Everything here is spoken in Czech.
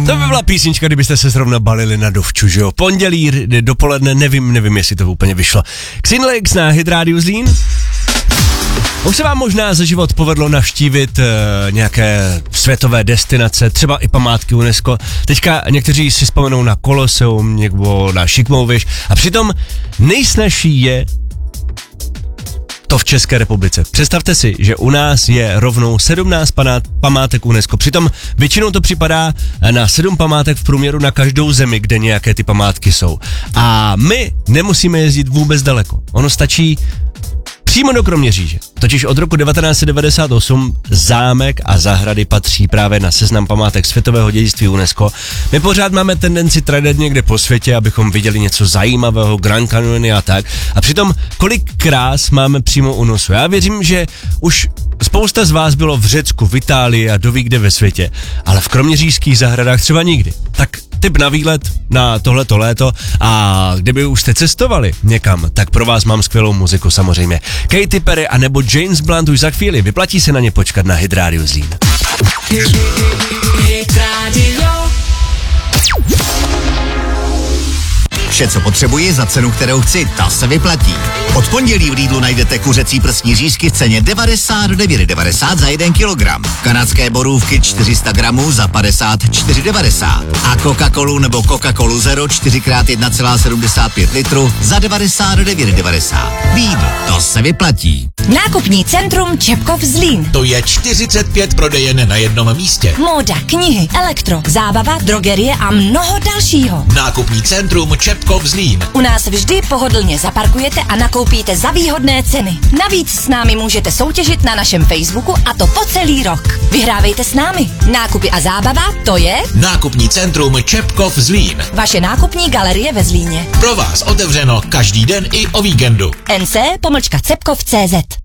To by byla písnička, kdybyste se zrovna balili na dovču, že jo? Pondělí dopoledne, nevím, jestli to úplně vyšlo. Xinlex na Hit Radio Zlín. Už se vám možná za život povedlo navštívit nějaké světové destinace, třeba i památky UNESCO. Teďka někteří si vzpomenou na Koloseum nebo na šikmou věž a přitom nejsnažší je to v České republice. Představte si, že u nás je rovnou 17 památek UNESCO. Přitom většinou to připadá na 7 památek v průměru na každou zemi, kde nějaké ty památky jsou. A my nemusíme jezdit vůbec daleko. Ono stačí přímo do Kroměříže. Totiž od roku 1998 zámek a zahrady patří právě na seznam památek světového dědictví UNESCO. My pořád máme tendenci tradat někde po světě, abychom viděli něco zajímavého, Grand Canyony a tak. A přitom kolik krás máme přímo u nosu. Já věřím, že už spousta z vás bylo v Řecku, v Itálii a doví kde ve světě, ale v kroměřížských zahradách třeba nikdy. Tak tip na výlet na tohleto léto a kdyby už jste cestovali někam, tak pro vás mám skvělou muziku samozřejmě. Katy Perry a nebo James Blunt už za chvíli, vyplatí se na ně počkat na Hit Radio Zlín. Vše, co potřebuji za cenu, kterou chci, ta se vyplatí. Od pondělí v Lidlu najdete kuřecí prsní řízky v ceně 99,90 za 1 kilogram. Kanadské borůvky 400 gramů za 54,90. A Coca-Colu nebo Coca-Colu Zero 4x1,75 litru za 99,90. Lidl, to se vyplatí. Nákupní centrum Čepkov Zlín. To je 45 prodejen na jednom místě. Móda, knihy, elektro, zábava, drogerie a mnoho dalšího. Nákupní centrum Čepkov Zlín. U nás vždy pohodlně zaparkujete a nakoupíte za výhodné ceny. Navíc s námi můžete soutěžit na našem Facebooku a to po celý rok. Vyhrávejte s námi. Nákupy a zábava, to je Nákupní centrum Čepkov Zlín. vaše nákupní galerie ve Zlíně. Pro vás otevřeno každý den i o víkendu. nc.cepkov.cz